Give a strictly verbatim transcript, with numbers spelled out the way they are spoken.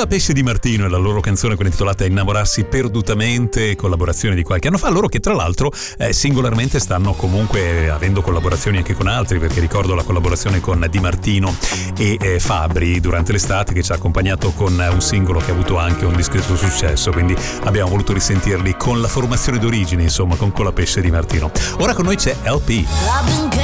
Colapesce Di Martino e la loro canzone quella intitolata Innamorarsi perdutamente, collaborazione di qualche anno fa, loro che tra l'altro eh, singolarmente stanno comunque avendo collaborazioni anche con altri, perché ricordo la collaborazione con Di Martino e eh, Fabri durante l'estate, che ci ha accompagnato con un singolo che ha avuto anche un discreto successo, quindi abbiamo voluto risentirli con la formazione d'origine, insomma, con Colapesce Di Martino. Ora con noi c'è L P.